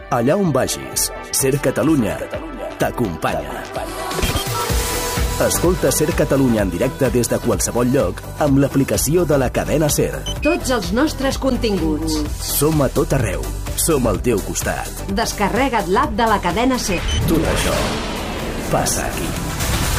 Allà on vagis, Ser Catalunya t'acompanya. Escolta Ser Catalunya en directe des de qualsevol lloc amb l'aplicació de la cadena Ser. Tots els nostres continguts. Som a tot arreu. Som al teu costat. Descarrega't l'app de la cadena Ser. Tot això passa aquí.